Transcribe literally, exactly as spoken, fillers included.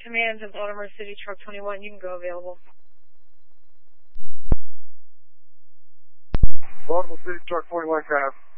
Command to Baltimore City Truck twenty-one, you can go available. Baltimore City Truck twenty-one, Cap.